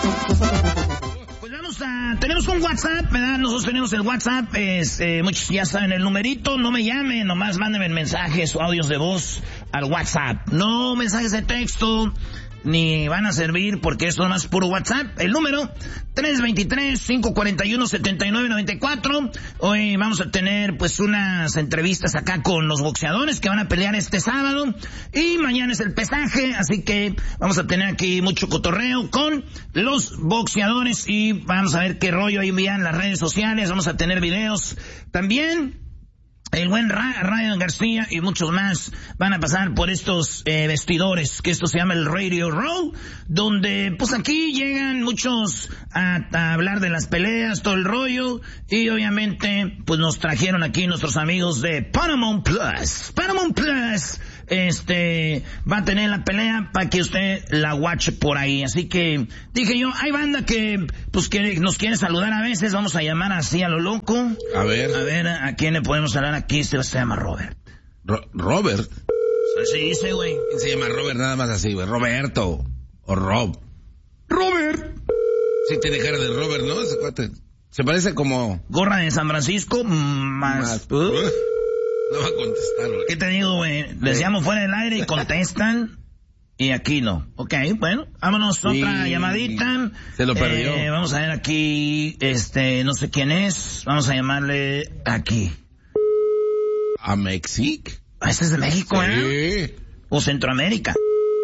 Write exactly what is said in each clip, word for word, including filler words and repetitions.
Pues vamos a... Tenemos un WhatsApp, ¿verdad? Nosotros tenemos el WhatsApp. Es, eh, muchos ya saben el numerito. No me llamen, nomás mándenme mensajes o audios de voz al WhatsApp. No mensajes de texto, ni van a servir porque esto nomás es puro WhatsApp. El número tres dos tres, cinco cuatro uno, siete nueve nueve cuatro. Hoy vamos a tener pues unas entrevistas acá con los boxeadores que van a pelear este sábado. Y mañana es el pesaje, así que vamos a tener aquí mucho cotorreo con los boxeadores y vamos a ver qué rollo ahí envían las redes sociales. Vamos a tener videos también. El buen Ra- Ryan García y muchos más van a pasar por estos eh, vestidores, que esto se llama el Radio Row, donde pues aquí llegan muchos a, a hablar de las peleas, todo el rollo, y obviamente pues nos trajeron aquí nuestros amigos de Paramount Plus. Paramount Plus este va a tener la pelea para que usted la watche por ahí. Así que dije yo, hay banda que pues que nos quiere saludar a veces, vamos a llamar así a lo loco. A ver. A ver, ¿a quién le podemos hablar aquí? Se llama Robert. Ro- ¿Robert? Así dice, güey. ¿Quién se llama Robert? Nada más así, güey. Roberto. O Rob. Robert. Sí tiene cara de Robert, ¿no? Ese cuate. Se parece como... Gorra de San Francisco, más... más... Uh, no va a contestar, güey. ¿Qué te digo, güey? Les llamo fuera del aire y contestan. Y aquí no. Ok, bueno, vámonos, otra sí, llamadita. Se lo perdió. Eh, vamos a ver aquí, este, no sé quién es. Vamos a llamarle aquí. ¿A México? Ah, este es de México, ¿eh? Sí. O Centroamérica.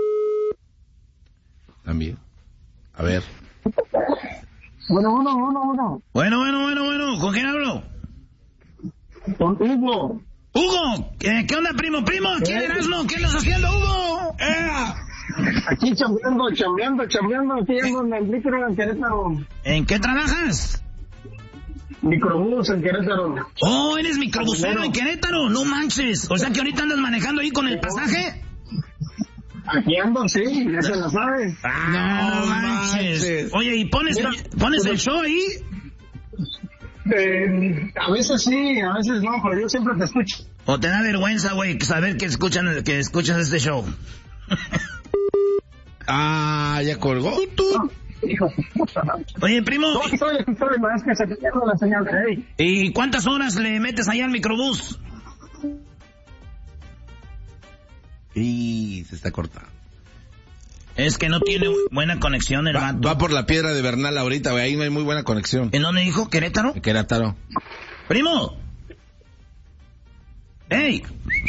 También. A ver. Bueno, uno, uno, uno. Bueno, bueno, bueno, bueno. ¿Con quién hablo? Con Hugo. Hugo, ¿qué, qué onda, primo? Primo, ¿quién eras, no? ¿Qué andas haciendo, Hugo? ¡Eh! Aquí chambeando, chambeando, chambeando. Aquí ando en el micro en Querétaro. ¿En qué trabajas? Microbús en Querétaro. Oh, eres microbusero en Querétaro, no manches. O sea que ahorita andas manejando ahí con el pasaje. Aquí ando, sí, ya se lo sabes. Ah, no manches. manches. Oye, ¿y pones, Mira, pones pero, el show ahí? Eh, a veces sí, a veces no, pero yo siempre te escucho. ¿O te da vergüenza, güey, saber que escuchan, que escuchas este show? Ah, ya colgó. No, hijo. Oye, primo. No, aquí estoy, aquí estoy, es que se te pierde la señal. Hey. ¿Y cuántas horas le metes allá al microbús? Y se está cortando. Es que no tiene buena conexión el Va, vato. va por la piedra de Bernal ahorita, güey. Ahí no hay muy buena conexión. ¿En dónde dijo? ¿Querétaro? En Querétaro. ¡Primo! ¡Ey!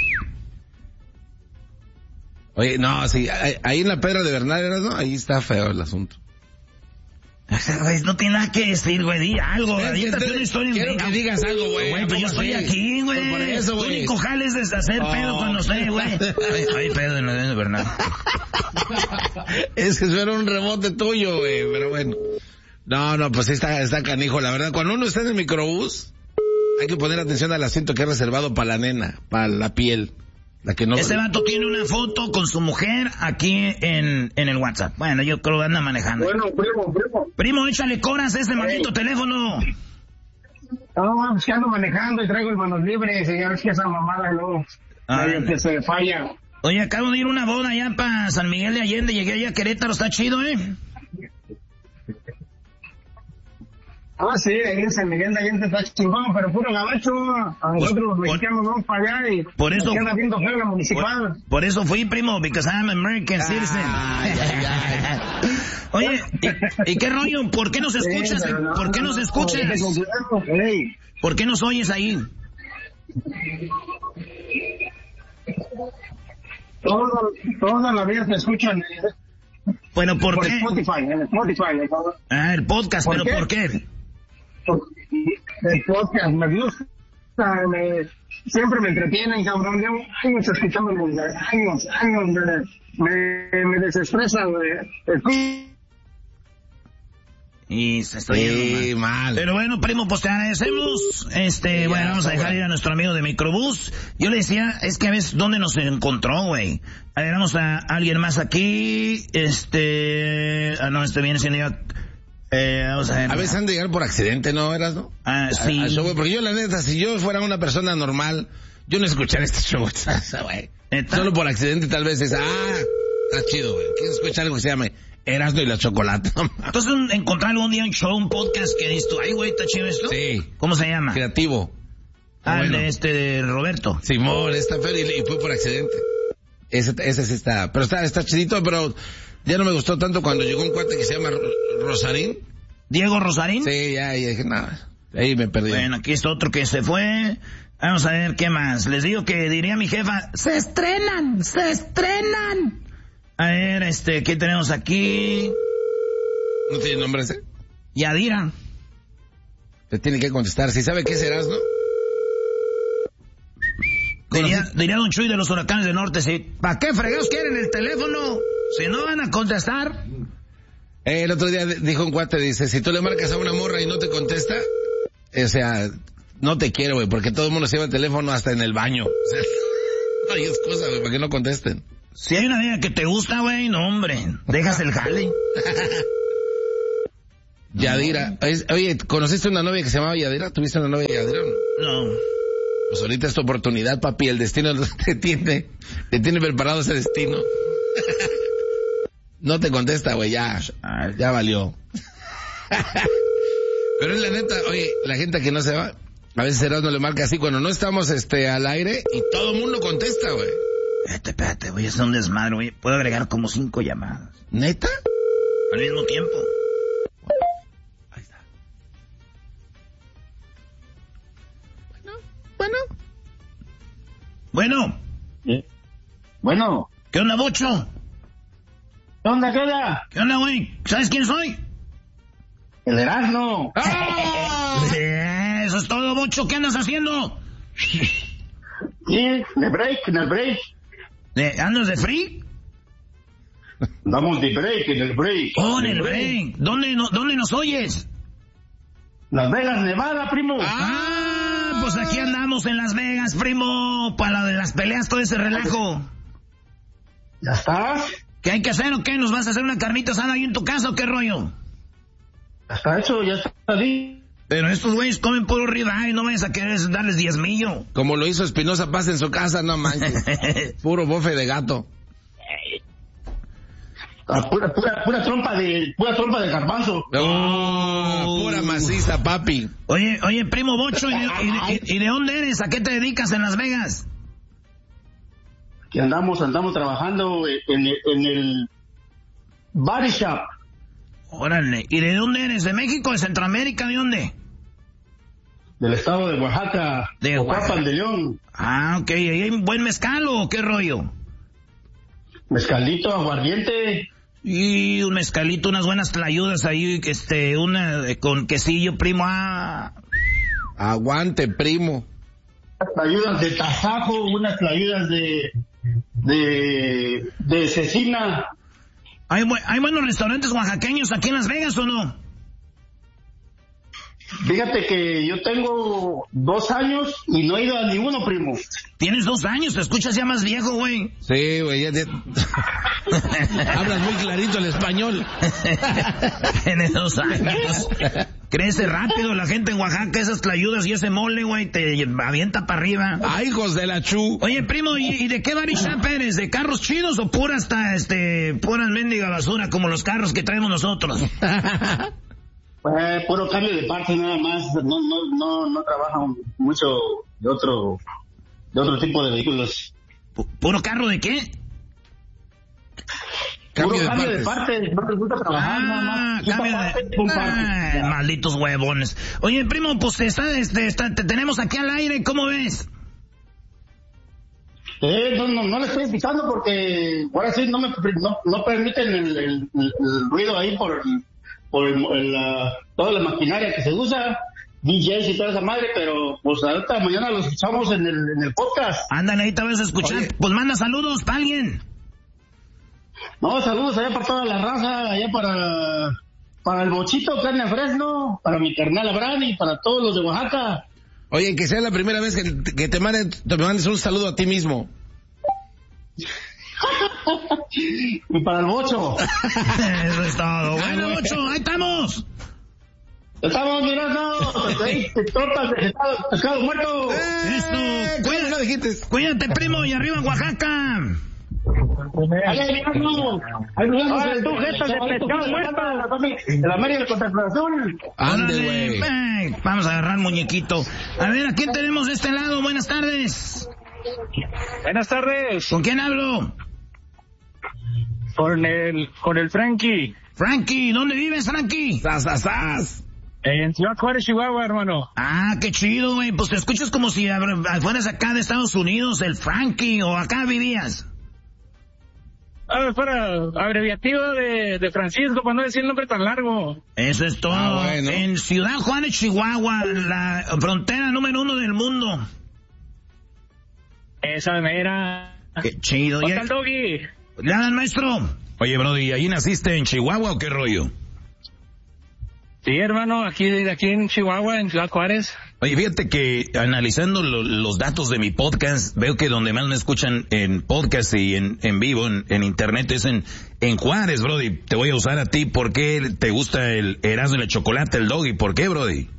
Oye, no, sí, ahí, ahí en la piedra de Bernal, ¿verdad, no? Ahí está feo el asunto. Güey, no tiene nada que decir, güey, di algo, aviéntate una historia. Quiero que digas algo, güey. Güey, pues yo estoy aquí, güey. Por eso, güey. El único jale es deshacer oh, pedo cuando esté, güey. Hay, hay pedo en la de Bernal. Es que eso era un rebote tuyo, güey, pero bueno. No, no, pues está, está canijo, la verdad. Cuando uno está en el microbús, hay que poner atención al asiento que es reservado para la nena, para la piel. La que no... Este vato tiene una foto con su mujer aquí en, en el WhatsApp. Bueno, yo creo que anda manejando. Bueno, primo, primo. Primo, échale coras a ese hey. maldito teléfono. No, es que ando manejando y traigo el manos libres y ya ves que esa mamada luego ah, que se falla. Oye, acabo de ir a una boda allá para San Miguel de Allende, llegué allá a Querétaro, está chido, ¿eh? Ah, sí, ahí en San Miguel de Allende está chingón, pero puro gabacho. A nosotros los mexicanos vamos para allá y por eso queda viendo feo la municipal. Por, por eso fui, primo, because I'm American citizen. Ay, ay, ay. Oye, ¿y, ¿y qué rollo? ¿Por qué nos escuchas? Sí, no, ¿Por qué nos escuchas? Hey. ¿Por qué nos oyes ahí? Todo, toda la vida te escuchan. Bueno, ¿por, por qué? Spotify, en Spotify. Ah, el podcast, ¿pero qué? por qué? El podcast me gusta, me, siempre me entretienen, cabrón. Llevo años escuchándolo, años, años, me, me, me desestresa, güey. Y se está sí, yendo mal. mal. Pero bueno, primo, pues te agradecemos. Este, sí, bueno, vamos a dejar bueno. ir a nuestro amigo de Microbús. Yo le decía, es que a veces, ¿dónde nos encontró, güey? A ver, vamos a alguien más aquí. Este, ah, no, este viene siendo yo. Eh, vamos a ver. A veces han de llegar por accidente, ¿no? ¿Eras, no? Ah, sí. A, a show, porque yo, la neta, si yo fuera una persona normal, yo no escucharía este show, güey. Solo por accidente, tal vez es, ah, está chido, güey. Quiero escuchar algo que se llame Erasmo y la Chocolata. Entonces, un, encontrar algún día un show, un podcast que dices tú, ay, güey, ¿está chido esto? Sí. ¿Cómo se llama? Creativo. Ah, bueno. de este, de Roberto. Simón, está feo y, y fue por accidente. Ese, ese sí está, pero está, está chidito, pero ya no me gustó tanto cuando llegó un cuate que se llama Rosarín. ¿Diego Rosarín? Sí, ya, y dije, nada, ahí me perdí. Bueno, aquí está otro que se fue. Vamos a ver qué más. Les digo que diría mi jefa, se estrenan, se estrenan. A ver, este, ¿qué tenemos aquí? ¿No tiene nombre ese? Yadira. Te tiene que contestar. Si sabe qué serás, ¿no? Diría, diría Don Chuy de los Huracanes del Norte, sí. ¿Para qué fregados quieren el teléfono? Si no van a contestar. Eh, el otro día dijo un cuate, dice, si tú le marcas a una morra y no te contesta, o sea, no te quiero, güey, porque todo el mundo se lleva el teléfono hasta en el baño. O sea, no hay excusa, güey, para que no contesten. Si hay una niña que te gusta, güey, no, hombre, dejas el jale. Yadira. Oye, ¿conociste una novia que se llamaba Yadira? ¿Tuviste una novia Yadira? No. Pues ahorita es tu oportunidad, papi, el destino te tiene, te tiene preparado ese destino. No te contesta, güey, ya, ya valió. Pero es la neta, oye, la gente que no se va, a veces Erasmo le marca así cuando no estamos este al aire y todo el mundo contesta, güey. Espérate, espérate, voy a hacer un desmadre, güey. Puedo agregar como cinco llamadas. ¿Neta? Al mismo tiempo. Ahí está. Bueno, bueno. Bueno. ¿Eh? Bueno. ¿Qué onda, Bocho? ¿Qué onda, qué onda? ¿Qué onda, güey? ¿Sabes quién soy? El Erasmo. ¡Ah! Eh, Eso es todo, Bocho. ¿Qué andas haciendo? Sí, en el break, en el break. ¿De- ¿Andas de free? Damos de break, en el break. Oh, en el break. ¿Dónde, no, ¿Dónde nos oyes? Las Vegas, Nevada, primo. Ah, pues aquí andamos en Las Vegas, primo. Para lo de las peleas, todo ese relajo. ¿Ya estás? ¿Qué hay que hacer o qué? ¿Nos vas a hacer una carnita asada ahí en tu casa o qué rollo? ¿Ya está hecho? ¿Ya está ahí? Pero estos güeyes comen puro ribeye, no vayas a querer darles diezmillo. Como lo hizo Espinosa Paz en su casa, no manches. Puro bofe de gato. Ah, pura, pura, pura trompa de, pura trompa de garbanzo. Oh, pura maciza, papi. Oye, oye, primo Bocho, ¿y de, y, de, ¿y de dónde eres? ¿A qué te dedicas en Las Vegas? Que andamos, andamos trabajando en el, en el body shop. Órale, ¿y de dónde eres? ¿De México, de Centroamérica, de dónde? Del estado de Oaxaca. De Oaxaca. Oaxaca de León. Ah, ok, ¿y hay buen mezcal o qué rollo? Mezcalito, aguardiente. Y un mezcalito, unas buenas tlayudas ahí, que este, una eh, con quesillo, primo, ah. Aguante, primo. Unas tlayudas de tasajo, unas tlayudas de, de, de cecina. ¿Hay, bu- ¿Hay buenos restaurantes oaxaqueños aquí en Las Vegas o no? Fíjate que yo tengo dos años y no he ido a ninguno, primo. Tienes dos años, te escuchas ya más viejo, güey. Sí, güey, ya, ya... Hablas muy clarito el español. Tienes dos años. Crece rápido la gente en Oaxaca, esas tlayudas y ese mole, güey, te avienta para arriba. ¡Ay, hijos de la chu! Oye, primo, ¿y, y de qué body shop eres? ¿De carros chidos o pura hasta, este, pura mendiga basura como los carros que traemos nosotros? Eh, puro cambio de partes nada más. No, no, no, no trabajan mucho de otro, de otro tipo de vehículos. Pu- ¿Puro carro de qué? Puro Cambio de cambio de partes. partes. No les gusta trabajar nada Ah, más. cambio Una de... parte, un parte. Ay, malditos huevones. Oye, primo, pues está, este, está, te tenemos aquí al aire, ¿cómo ves? Eh, no, no, no le estoy explicando porque ahora sí no me no, no permiten el, el, el, el ruido ahí por, por el, el, la, toda la maquinaria que se usa, D Js y toda esa madre, pero pues ahorita mañana los escuchamos en el, en el podcast. Ándale, ahí te vas a escuchar. Oye. Pues manda saludos para alguien. No, saludos allá para toda la raza, allá para, para el Bochito, carne de Fresno, para mi carnal Abraham y para todos los de Oaxaca. Oye, que sea la primera vez que, que te, manden, te mandes un saludo a ti mismo. Y para el Bocho. Eso es todo. Bueno, Bocho, ahí estamos. Estamos mirando, tortas de pescado, pescado muerto. Esto, ¿Cómo cuídate, no dijiste? cuídate, primo, y arriba en Oaxaca. Ahora tú, jetas de pescado muerto. La América contra Cruz Azul. Ande, güey. Vamos a agarrar muñequito. A ver, ¿a quién tenemos de este lado? Buenas tardes. Buenas tardes. ¿Con quién hablo? Con el, con el Frankie. Frankie, ¿dónde vives, Frankie? ¡Sas, sas, sas! En Ciudad Juárez, Chihuahua, hermano. Ah, qué chido, güey. Pues te escuchas como si fueras acá de Estados Unidos, el Frankie, o acá vivías. Ah, para abreviativo de, de Francisco, para no decir el nombre tan largo. Eso es todo. Ah, bueno. En Ciudad Juárez, Chihuahua, la frontera número uno del mundo. Esa mera. Qué chido. ¿Qué tal, Doggy? ¿Le hablan, maestro? Oye, Brody, ¿ahí naciste en Chihuahua o qué rollo? Sí, hermano, aquí, aquí en Chihuahua, en Ciudad Juárez. Oye, fíjate que analizando lo, los datos de mi podcast, veo que donde más me escuchan en podcast y en, en vivo, en, en internet, es en, en Juárez, Brody. Te voy a usar a ti. ¿Por qué te gusta el Erasmo y la chocolate, el Doggy? ¿Por qué, Brody?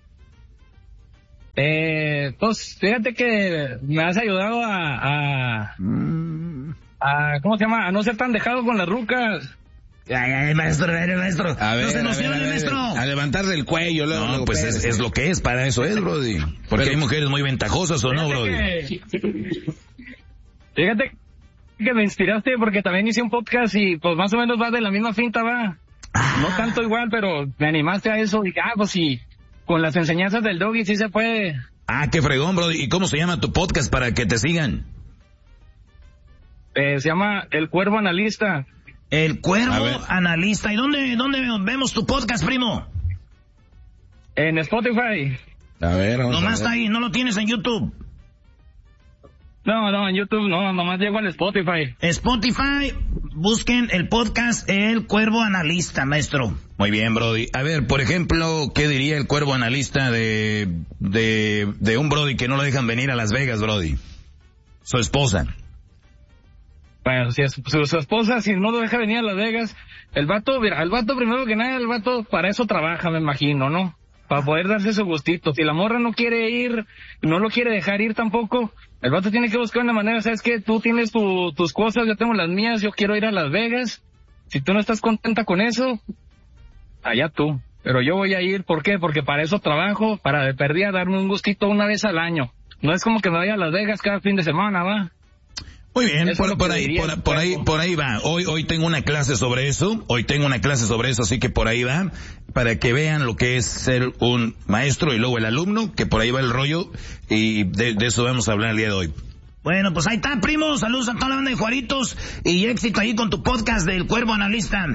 Eh, pues, fíjate que me has ayudado a, a, a, ¿cómo se llama? A no ser tan dejado con las rucas. Ay, ay, maestro, ay, maestro. A ver, no se a emocione, ver, a ver, maestro. A levantar del cuello, luego, No, luego, pues es, espérate. es lo que es, para eso es, Brody. Porque Pero- hay mujeres muy ventajosas, ¿o no, Brody? Que- Fíjate que me inspiraste porque también hice un podcast y pues más o menos va de la misma finta, va. No tanto igual, pero me animaste a eso y ah, pues sí, con las enseñanzas del Doggy sí se puede. Ah, qué fregón, Brody. ¿Y cómo se llama tu podcast para que te sigan? Eh, se llama El Cuervo Analista. El A Cuervo ver. Analista. ¿Y dónde, dónde vemos tu podcast, primo? En Spotify. A ver, vamos Nomás a está ver. ahí, no lo tienes en YouTube. No, no, en YouTube no, nomás llego al Spotify. Spotify, busquen el podcast El Cuervo Analista, maestro. Muy bien, Brody. A ver, por ejemplo, ¿qué diría el cuervo analista de, de, de un Brody que no lo dejan venir a Las Vegas, Brody? Su esposa. Bueno, si es, su, su esposa, si no lo deja venir a Las Vegas, el vato, mira, el vato primero que nada, el vato para eso trabaja, me imagino, ¿no? Para poder darse su gustito. Si la morra no quiere ir, no lo quiere dejar ir tampoco, el vato tiene que buscar una manera, ¿sabes qué? Tú tienes tu, tus cosas, yo tengo las mías, yo quiero ir a Las Vegas. Si tú no estás contenta con eso, allá tú. Pero yo voy a ir, ¿por qué? Porque para eso trabajo, para de perdida darme un gustito una vez al año. No es como que me vaya a Las Vegas cada fin de semana, ¿va? Muy bien, Eso es lo por, por que ahí, diría por, el por ahí, cuervo. por ahí va. Hoy, hoy tengo una clase sobre eso. Hoy tengo una clase sobre eso, así que por ahí va, para que vean lo que es ser un maestro y luego el alumno, que por ahí va el rollo, y de, de eso vamos a hablar el día de hoy. Bueno, pues ahí está, primo. Saludos a toda la banda de Juaritos y éxito ahí con tu podcast del Cuervo Analista.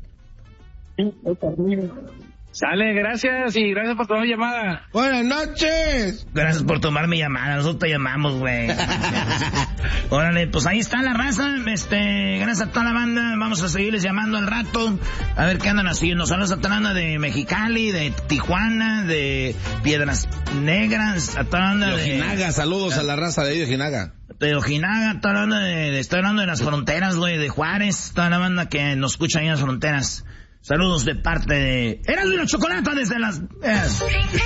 Sale, gracias y gracias por tomar mi llamada. Buenas noches. Gracias por tomar mi llamada. Nosotros te llamamos, güey. Órale, pues ahí está la raza. Este, gracias a toda la banda. Vamos a seguirles llamando al rato. A ver qué andan haciendo. Saludos a toda la banda de Mexicali, de Tijuana, de Piedras Negras, a toda la banda De de... Ojinaga, saludos a la raza de ahí de Ojinaga. de Ojinaga, toda la banda de, de, estoy hablando de las fronteras, güey, de Juárez, toda la banda que nos escucha ahí en las fronteras. Saludos de parte de Erasmo y la Chocolata desde las... Eh.